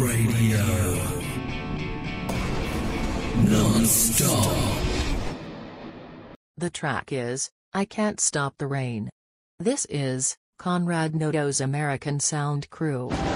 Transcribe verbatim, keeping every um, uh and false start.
Radio. Non-stop. The track is I Can't Stop the Rain. This is Conrad Noto's American Sound Crew.